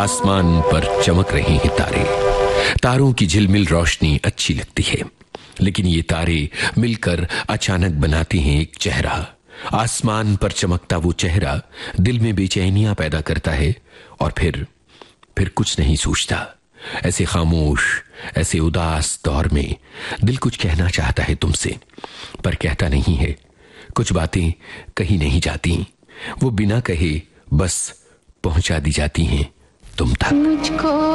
आसमान पर चमक रहे हैं तारे। तारों की झिलमिल रोशनी अच्छी लगती है, लेकिन ये तारे मिलकर अचानक बनाते हैं एक चेहरा। आसमान पर चमकता वो चेहरा दिल में बेचैनियां पैदा करता है और फिर कुछ नहीं सूझता। ऐसे खामोश, ऐसे उदास दौर में दिल कुछ कहना चाहता है तुमसे, पर कहता नहीं है। कुछ बातें कही नहीं जाती, वो बिना कहे बस पहुंचा दी जाती हैं तुम तक। मुझको